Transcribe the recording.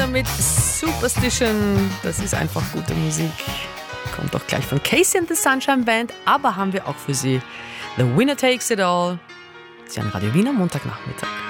mit Superstition. Das ist einfach gute Musik. Kommt auch gleich von Casey and the Sunshine Band. Aber haben wir auch für Sie The Winner Takes It All. Sie haben Radio Wien am Montagnachmittag.